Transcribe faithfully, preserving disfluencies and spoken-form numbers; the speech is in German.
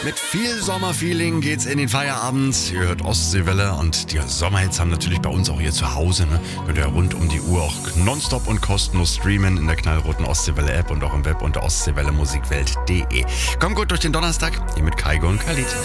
Mit viel Sommerfeeling geht's in den Feierabend. Ihr hört Ostseewelle und die Sommerhits haben natürlich bei uns auch hier zu Hause. Ne? Könnt ihr rund um die Uhr auch nonstop und kostenlos streamen in der knallroten Ostseewelle App und auch im Web unter ostseewellemusikwelt punkt de. Kommt gut durch den Donnerstag, hier mit Kaigo und Khalid.